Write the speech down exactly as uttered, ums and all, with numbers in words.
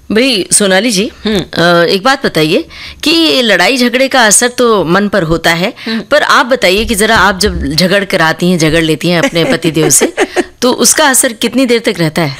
भाई सोनाली जी, अ, एक बात बताइए कि ये लड़ाई झगड़े का असर तो मन पर होता है, पर आप बताइए कि जरा आप जब झगड़ कर आती हैं, झगड़ लेती हैं अपने पतिदेव से, तो उसका असर कितनी देर तक रहता है?